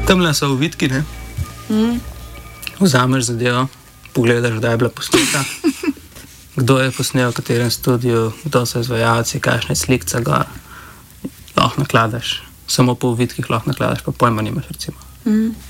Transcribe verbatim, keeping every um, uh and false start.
Tamle so vidki, ne? Mm. Vzameš zadevo, pogledaš, kdaj je bila posneta, kdo je posnel, v katerem studiu, kdo so izvajalci, kakšne slikce gor. Lahko nakladaš, samo po vidkih lahko nakladaš, pa pojma nimaš, recimo. Mm.